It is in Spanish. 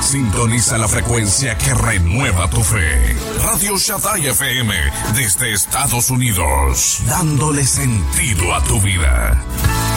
Sintoniza la frecuencia que renueva tu fe. Radio Shaddai FM desde Estados Unidos, dándole sentido a tu vida.